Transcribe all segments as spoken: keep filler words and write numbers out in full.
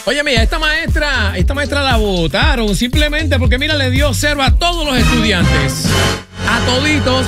Oye, mira, esta maestra, esta maestra la votaron simplemente porque, mira, le dio cero a todos los estudiantes. A toditos.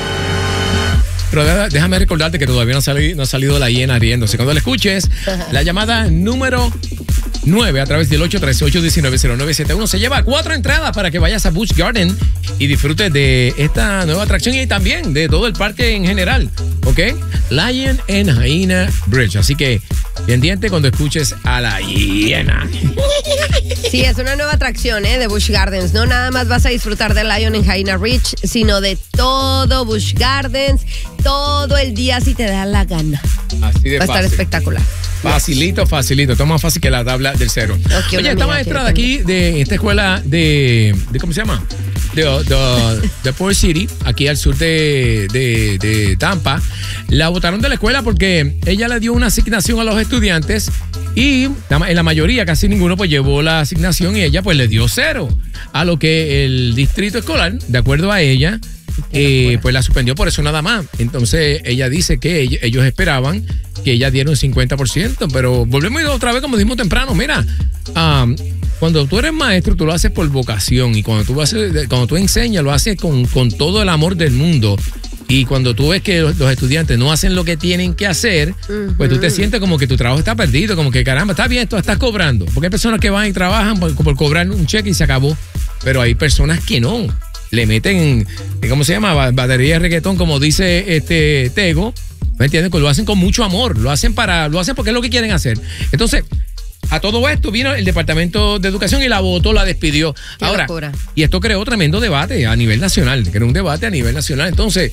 Pero déjame recordarte que todavía no ha salido, no ha salido la hiena riéndose. Cuando la escuches, la llamada número nueve a través del ocho tres ocho uno nueve cero nueve siete uno se lleva cuatro entradas para que vayas a Busch Garden y disfrutes de esta nueva atracción y también de todo el parque en general, ¿ok? Lion and Hyena Bridge. Así que pendiente cuando escuches a la hiena. Sí, es una nueva atracción ¿eh? de Busch Gardens. No nada más vas a disfrutar de Lion and Hyena Bridge, sino de todo Busch Gardens, todo el día si te da la gana. Así de Va a fácil. estar espectacular. Facilito, facilito. Todo más fácil que la tabla del cero. Okay, Oye, esta maestra de aquí, de esta escuela de, de ¿cómo se llama? De, de, de Port City, aquí al sur de, de, de Tampa, la botaron de la escuela porque ella le dio una asignación a los estudiantes y en la mayoría, casi ninguno, pues llevó la asignación y ella pues le dio cero. A lo que el distrito escolar, de acuerdo a ella, eh, pues la suspendió por eso nada más. Entonces ella dice que ellos, ellos esperaban que ella diera un cincuenta por ciento, pero volvemos otra vez como dijimos temprano, mira, um, cuando tú eres maestro, tú lo haces por vocación y cuando tú, haces, cuando tú enseñas, lo haces con, con todo el amor del mundo. Y cuando tú ves que los, los estudiantes no hacen lo que tienen que hacer, uh-huh. pues tú te sientes como que tu trabajo está perdido, como que caramba, está bien, tú estás cobrando. Porque hay personas que van y trabajan por, por cobrar un cheque y se acabó. Pero hay personas que no. Le meten, ¿cómo se llama? Batería de reggaetón, como dice este Tego. ¿Me entiendes? Pues lo hacen con mucho amor. Lo hacen para, lo hacen porque es lo que quieren hacer. Entonces, a todo esto vino el Departamento de Educación y la votó, la despidió. Qué Ahora, locura. Y esto creó tremendo debate a nivel nacional, creó un debate a nivel nacional. Entonces,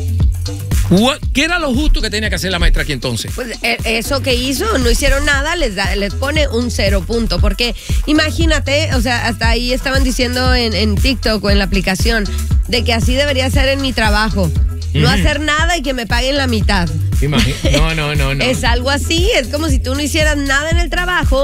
¿qué era lo justo que tenía que hacer la maestra aquí entonces? Pues eso que hizo, no hicieron nada, les da, les pone un cero punto. Porque imagínate, o sea, hasta ahí estaban diciendo en, en TikTok o en la aplicación de que así debería ser en mi trabajo. No mm. hacer nada y que me paguen la mitad. Imagina. No, no, no, no. Es algo así, es como si tú no hicieras nada en el trabajo,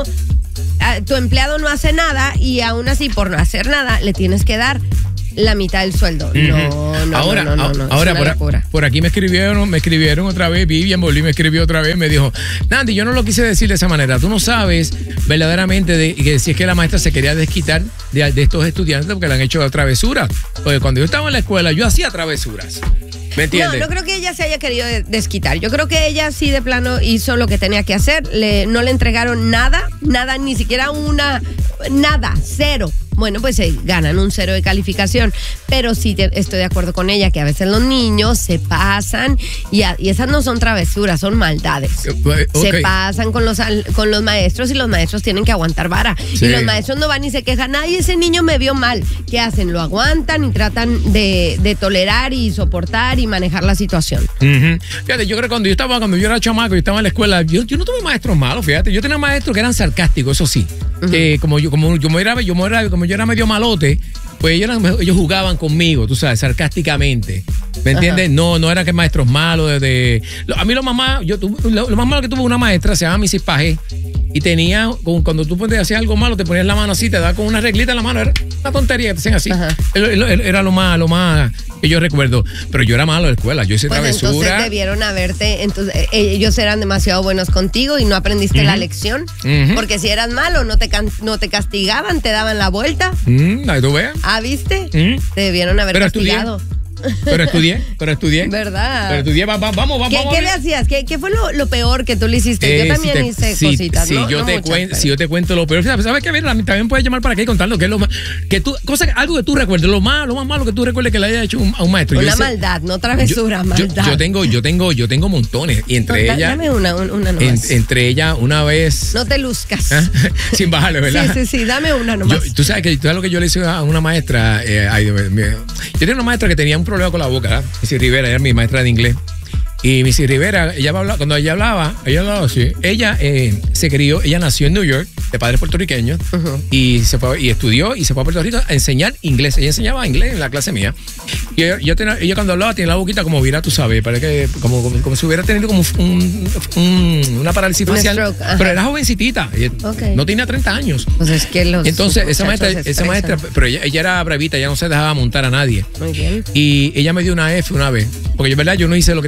tu empleado no hace nada y aún así por no hacer nada le tienes que dar la mitad del sueldo. Mm-hmm. No, no, ahora, no, no, no, no. Ahora, es una por, locura. por aquí me escribieron, me escribieron otra vez, Vivian Bolí me escribió otra vez, me dijo, Nandi, yo no lo quise decir de esa manera. Tú no sabes verdaderamente de, que si es que la maestra se quería desquitar de, de estos estudiantes porque le han hecho travesuras. Porque cuando yo estaba en la escuela, yo hacía travesuras. ¿Me entiendes? No, no creo que ella se haya querido desquitar. Yo creo que ella sí de plano hizo lo que tenía que hacer. Le, no le entregaron nada, nada, ni siquiera una, nada, cero. Bueno, pues se ganan un cero de calificación. Pero sí te, estoy de acuerdo con ella que a veces los niños se pasan y, a, y esas no son travesuras, son maldades. Okay. Se pasan con los, con los maestros y los maestros tienen que aguantar vara. Sí. Y los maestros no van y se quejan, ay, ese niño me vio mal. ¿Qué hacen? Lo aguantan y tratan de, de tolerar y soportar y manejar la situación. Uh-huh. Fíjate, yo creo que cuando yo estaba, cuando yo era chamaco y estaba en la escuela, yo, yo no tuve maestros malos, fíjate. Yo tenía maestros que eran sarcásticos, eso sí. Uh-huh. Que como yo, como yo era, yo era, como yo era medio malote, pues ellos, eran, ellos jugaban conmigo, tú sabes, sarcásticamente. ¿Me entiendes? Ajá. No, no eran que maestros malos. De, de, a mí lo más malo, yo tuve, lo, lo más malo que tuve una maestra se llama Missis Paje. Y tenía, cuando tú hacías algo malo, te ponías la mano así, te daba con una reglita en la mano. Era una tontería que te hacían así. Era, era lo más, lo más que yo recuerdo. Pero yo era malo en la escuela, yo hice pues travesura. Entonces debieron haberte, entonces ellos eran demasiado buenos contigo y no aprendiste uh-huh. la lección. Uh-huh. Porque si eras malo, no te, no te castigaban, te daban la vuelta. Uh-huh. Ahí tú ves. Ah, ¿viste? Uh-huh. Te debieron haber Pero castigado. Estudié. Pero estudié, pero estudié. ¿Verdad? Pero estudié, vamos, vamos, vamos. ¿Qué, ¿qué le hacías? ¿Qué, ¿Qué fue lo, lo peor que tú le hiciste? Eh, yo también si te, hice si, cositas, si ¿no? Yo no te muchas, cuen, pero... Si yo te cuento lo peor, ¿sabes qué? Mira, también puedes llamar para acá y contarlo, que es lo más, que tú, cosa, algo que tú recuerdes, lo más, lo más malo que tú recuerdes que le haya hecho un, a un maestro. Una yo maldad, hice, no travesura, yo, maldad. Yo, yo tengo, yo tengo, yo tengo montones. Y entre no, ellas. Dame una, una nomás. En, entre ellas, una vez. No te luzcas. ¿Eh? Sin bajarle, ¿verdad? Sí, sí, sí, dame una nomás. Yo, tú sabes que tú sabes lo que yo le hice a una maestra. Eh, ay, me, yo tenía una maestra que tenía un problema con la boca, ¿verdad? Missis Rivera, era mi maestra de inglés. Y Missis Rivera, ella hablaba, cuando ella hablaba, ella hablaba así. Ella eh, se crió, ella nació en New York, de padres puertorriqueños, uh-huh. y se fue, y estudió y se fue a Puerto Rico a enseñar inglés. Ella enseñaba inglés en la clase mía. Y ella, yo tenía, ella cuando hablaba tenía la boquita como vira, tú sabes, parece que como, como, como si hubiera tenido como un, un, una parálisis facial. Stroke, pero era jovencitita, okay. No tenía treinta años. Pues es que los Entonces, esa maestra, esa maestra, pero ella, ella era brevita, ella no se dejaba montar a nadie. Muy bien. Y ella me dio una F una vez, porque yo, verdad, yo no hice lo que tenía que hacer.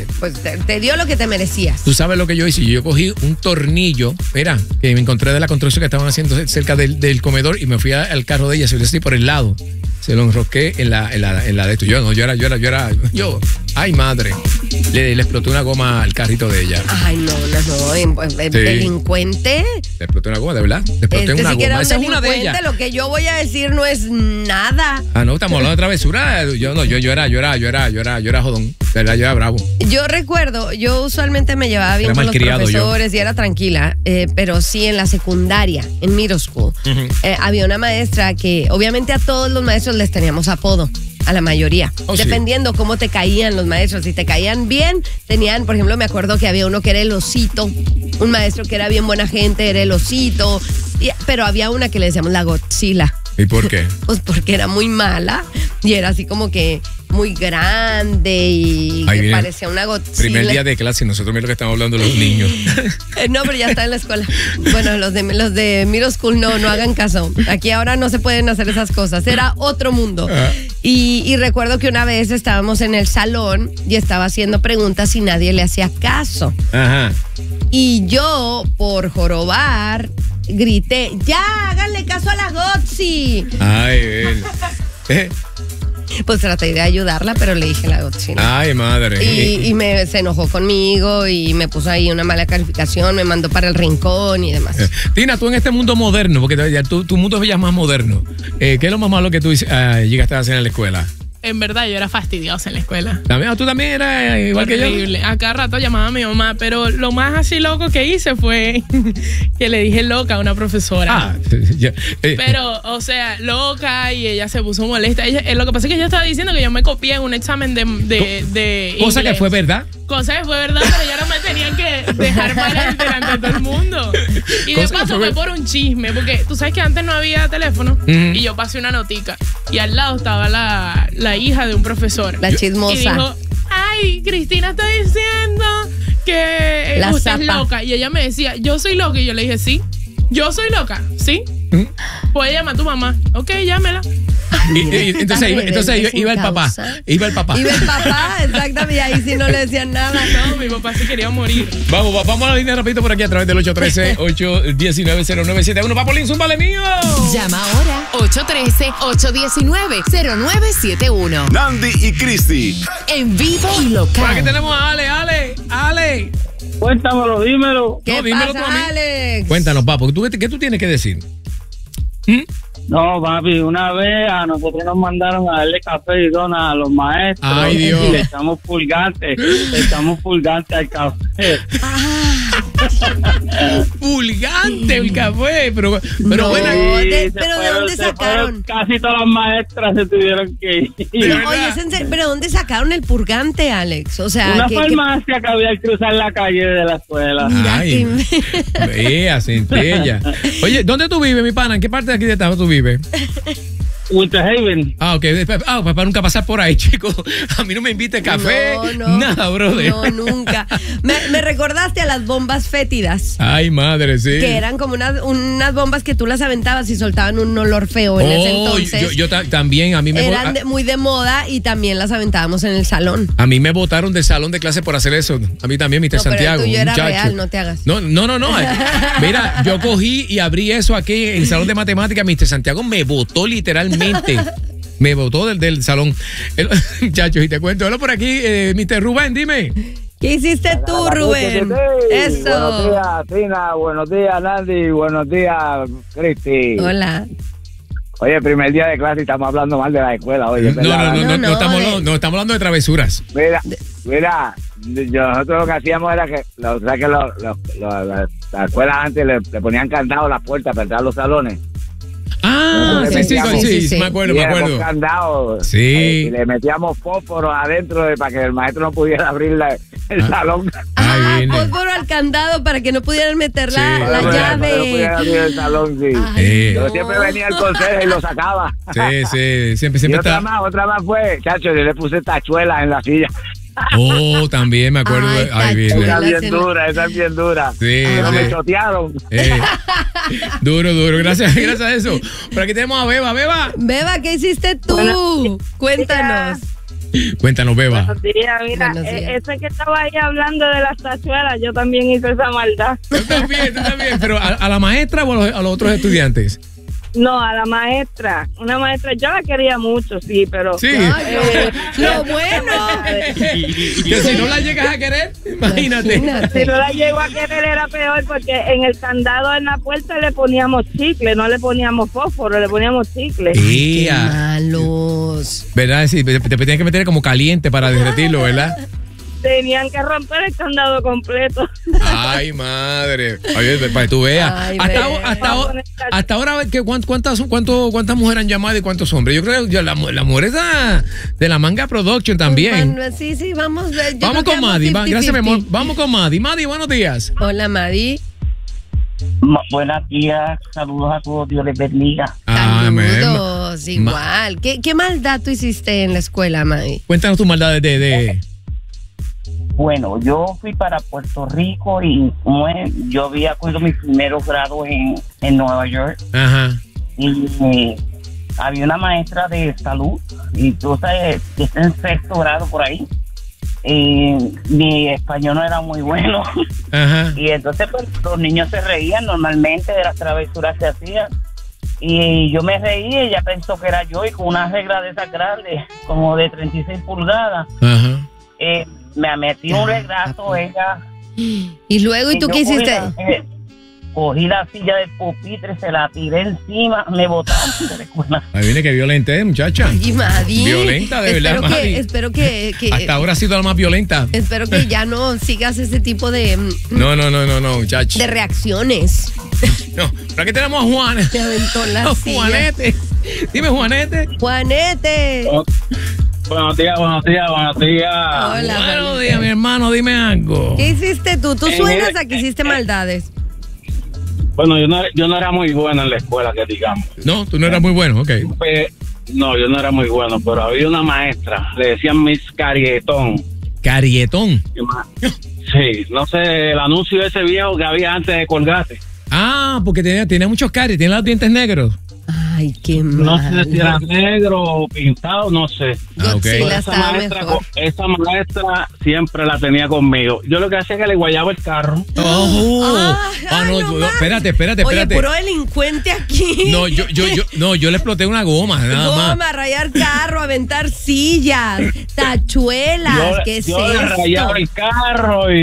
pues te, te dio lo que te merecías. Tú sabes lo que yo hice. Yo cogí un tornillo, mira, que me encontré de la construcción que estaban haciendo cerca del, del comedor y me fui al carro de ella, se lo así por el lado. Se lo enrosqué en la, en la, en la de esto. Yo no, yo era, yo era, yo era, yo, ay madre. Le, le explotó una goma al carrito de ella. Ay, no, no, no. Sí. Delincuente. Le explotó una goma, de verdad. Le exploté este una sí goma. Un Esa es una de ellas. Lo que yo voy a decir no es nada. Ah, no, estamos hablando de travesura. Yo no, yo, yo era, yo era, yo era, yo era, yo era jodón. De verdad, yo era bravo. Yo recuerdo, yo usualmente me llevaba bien era con los profesores yo. y era tranquila, eh, pero sí en la secundaria, en middle school, uh-huh. eh, había una maestra que obviamente a todos los maestros les teníamos apodo. A la mayoría, oh, dependiendo sí. cómo te caían los maestros. Si te caían bien, tenían, por ejemplo, me acuerdo que había uno que era el osito, un maestro que era bien buena gente, era el osito, y, pero había una que le decíamos la Godzilla. ¿Y por qué? Pues porque era muy mala y era así como que muy grande y Ahí que parecía una Godzilla. Primer día de clase y nosotros mira lo que estamos hablando los niños. No, pero ya está en la escuela. Bueno, los de los de middle school no, no hagan caso. Aquí ahora no se pueden hacer esas cosas. Era otro mundo. Ah. Y, y recuerdo que una vez estábamos en el salón y estaba haciendo preguntas y nadie le hacía caso. Ajá. Y yo, por jorobar, grité, ya, háganle caso a la Gotzi. Ay, bien. ¿Eh? Pues traté de ayudarla, pero le dije la Godzilla. Ay, madre. Y, y me, se enojó conmigo y me puso ahí una mala calificación, me mandó para el rincón y demás. Eh, Tina, tú en este mundo moderno, porque ya tu, tu mundo es ya más moderno, eh, ¿qué es lo más malo que tú uh, llegaste a hacer en la escuela? En verdad, yo era fastidiosa en la escuela. ¿También? ¿Tú también eras igual Horrible. que yo? A cada rato llamaba a mi mamá, pero lo más así loco que hice fue que le dije loca a una profesora. Ah, ya, eh, pero, o sea, loca y ella se puso molesta. Ella, eh, lo que pasa es que ella estaba diciendo que yo me copié en un examen de, de, de Cosa inglés. que fue verdad. Cosa que fue verdad, pero ya no me tenían que dejar mal delante de todo el mundo. Y de Cosa paso fue fue por un chisme, porque tú sabes que antes no había teléfono uh-huh. y yo pasé una notica y al lado estaba la, la hija de un profesor. La chismosa. Y dijo, ay, Cristina está diciendo que la usted zapa. es loca. Y ella me decía, yo soy loca. Y yo le dije, sí, yo soy loca, ¿sí? ¿Mm? Puede llamar a tu mamá. Ok, llámela. Y, y, entonces iba, entonces iba, iba el papá. Iba el papá. Iba el papá, exactamente. Y ahí sí no le decían nada. No, mi papá se quería morir. Vamos, vamos a la línea rapidito por aquí a través del ocho uno tres, ocho uno nueve, cero nueve siete uno. Papolín, zúmbale mío. Llama ahora ocho uno tres, ocho uno nueve, cero nueve siete uno. Nandy y Cristi. En vivo y local. Por aquí tenemos a Ale, Ale, Ale. Cuéntamelo, dímelo. ¿Qué no, dímelo pasa, tú a mí. Alex? Cuéntanos, papo, ¿tú, ¿qué tú tienes que decir? ¿Mm? No, papi, una vez a nosotros nos mandaron a darle café y donas a los maestros. Ay, Dios. Y le echamos pulgante, le echamos pulgante al café. Pulgante el café, pero, pero no, bueno. de, Sí, pero fueron, ¿de dónde sacaron? Casi todas las maestras se tuvieron que ir. No, oye, es en serio, pero ¿dónde sacaron el purgante, Alex? O sea, una que, farmacia que... que había al cruzar la calle de la escuela. Mira Ay, que... vea, centella. Oye, ¿dónde tú vives, mi pana? ¿En qué parte de aquí de Estado tú vives? Winter Haven. Ah, ok. Ah, para nunca pasar por ahí, chicos. A mí no me invite café. No, no, nada, brother. No, nunca. Me, me recordaste a las bombas fétidas. Ay, madre, sí. Que eran como unas, unas bombas que tú las aventabas y soltaban un olor feo en oh, ese entonces. Yo, yo ta también, a mí me Eran de, muy de moda y también las aventábamos en el salón. A mí me botaron del salón de clase por hacer eso. A mí también, mister No, pero Santiago. el tuyo era muchacho. real, no te hagas. No, no, no, no. Mira, yo cogí y abrí eso aquí en el salón de matemáticas. mister Santiago me botó literalmente. Me botó del, del salón. El, muchachos, y te cuento. Hola por aquí, eh, mister Rubén, dime. ¿Qué hiciste tú, Rubén? Eso. Buenos días, Tina. Buenos días, Nandy. Buenos días, Cristi. Hola. Oye, primer día de clase y estamos hablando mal de la escuela. Oye, no, no, no, no, no, no, estamos de... hablando, no, estamos hablando de travesuras. Mira, mira, yo, nosotros lo que hacíamos era que, lo, o sea, que lo, lo, lo, la, la escuela antes le, le ponían candado a las puertas para entrar a los salones. Ah, sí, sí, sí, sí, sí, me acuerdo, me acuerdo. Candado, sí. Y le metíamos fósforos adentro de, para que el maestro no pudiera abrir la, el ah. salón. Ah, fósforo al candado para que no pudieran meter la, sí, la para llave. Que no pudiera abrir el salón, sí. Ay, eh. Pero siempre venía el consejo y lo sacaba. Sí, sí, siempre, siempre y otra está. más, otra más fue, chacho, yo le puse tachuelas en la silla. Oh, también me acuerdo. Ay, Ay, bien. Esa es bien dura, esa es bien dura. Sí, pero sí. me chotearon. Eh, duro, duro. Gracias, gracias a eso. Por aquí tenemos a Beba. Beba. Beba, ¿qué hiciste tú? Bueno, Cuéntanos. Cuéntanos, Beba. Buenos días, mira, Buenos días. eh, ese que estaba ahí hablando de las tachuelas, yo también hice esa maldad. Tú también, tú también. Pero ¿a, a la maestra o a los, a los otros estudiantes? No, a la maestra, una maestra, yo la quería mucho, sí, pero... Sí. Ay, lo, lo bueno. Que si no la llegas a querer, imagínate. Si no la llego a querer era peor porque en el candado en la puerta le poníamos chicle, no le poníamos fósforo, le poníamos chicle. Qué Ea. malos. ¿Verdad? Sí, te, te tenías que meter como caliente para derretirlo, ¿verdad? Tenían que romper el candado completo. Ay, madre. Oye, para que tú veas. Ay, hasta, ve. hasta, ahora- hasta ahora, ¿qué, cuán- ¿cuántas, cuánto, ¿cuántas mujeres han llamado y cuántos hombres? Yo creo que ya la, la mujer esa de la Manga Production también. Bueno, sí, sí, vamos. yo creo Vamos que con Madi. Va, gracias, mi amor. cincuenta cincuenta. Vamos con Madi. Madi, buenos días. Hola, Madi. Ma- Buenos días, saludos a todos, Dios les bendiga. Amén. Saludos, igual. ¿Qué, ¿Qué maldad tú hiciste en la escuela, Madi? Cuéntanos tus maldades de... de... Bueno, yo fui para Puerto Rico y como es, yo había cogido mis primeros grados en, en Nueva York Ajá. y eh, había una maestra de salud y tú sabes que está en sexto grado por ahí. Y mi español no era muy bueno. Ajá. Y entonces pues, los niños se reían normalmente de las travesuras que hacían. Y yo me reí, ella pensó que era yo y con una regla de esas grandes, como de treinta y seis pulgadas, Ajá. eh, me metí un regazo, ella... Y luego, ¿y tú yo qué cogí hiciste? la- eh, Cogí la silla del pupitre, se la tiré encima, me botaron de la escuela. Ahí viene que violenta, ¿eh, muchacha? Ay, Madi. Violenta, de verdad, espero Madi. que, espero que, que- Hasta ahora ha sido la más violenta. espero que ya no sigas ese tipo de, mm, No, no, no, no, no, muchacha. de reacciones. No, pero aquí tenemos a Juan. Te aventó la No, silla. Juanete. Dime, Juanete. Juanete. Buenos días, buenos días, buenos días. Hola, Buenos Juanete. días, mi hermano, dime algo. ¿Qué hiciste tú? Tú Eh, suenas mire, a que hiciste maldades. Bueno, yo no, yo no era muy bueno en la escuela, que digamos. No, tú no eras muy bueno, ok. Pues, no, yo no era muy bueno, pero había una maestra, le decían Miss Carietón. Carietón. Sí, no sé, el anuncio ese viejo que había antes de Colgate. Ah, porque tenía, tenía muchos caries, tiene los dientes negros. Ay, qué No mal. sé si era negro o pintado, no sé. Ah, ok. Godzilla Esa estaba maestra, mejor. esa maestra siempre la tenía conmigo. Yo lo que hacía es que le guayaba el carro. Oh, Ah, ah, no, ay, yo- no no, más. espérate, espérate, Oye, espérate. puro delincuente aquí. No, yo, yo, yo, no, yo le exploté una goma, nada más. Goma, rayar carro, aventar sillas, tachuelas. Yo, ¿Qué es yo le esto? rayaba el carro y